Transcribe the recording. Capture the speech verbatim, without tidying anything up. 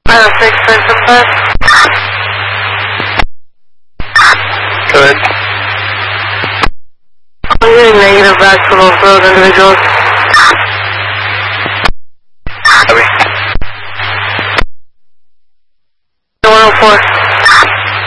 Final six, six, five. Good. I'm getting negative back for both those individuals. Copy. one oh four.